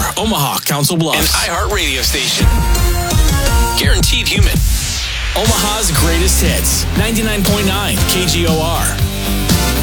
Omaha, Council Bluffs. An iHeart radio station. Guaranteed human. Omaha's greatest hits. 99.9 KGOR.